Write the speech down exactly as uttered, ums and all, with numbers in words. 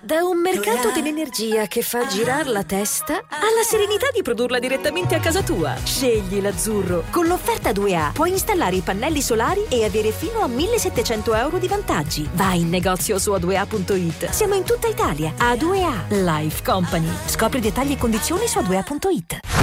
Da un mercato dell'energia che fa girare la testa alla serenità di produrla direttamente a casa tua. Scegli l'azzurro. Con l'offerta due A puoi installare i pannelli solari e avere fino a millesettecento euro di vantaggi. Vai in negozio su a due a punto it. Siamo in tutta Italia. A due A Life Company. Scopri dettagli e condizioni su a due a punto it.